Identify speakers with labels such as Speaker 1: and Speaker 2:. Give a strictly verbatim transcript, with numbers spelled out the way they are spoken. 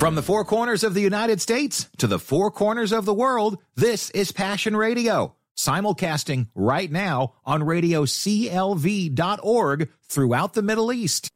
Speaker 1: From the four corners of the United States to the four corners of the world, this is Passion Radio, simulcasting right now on radio C L V dot org throughout the Middle East.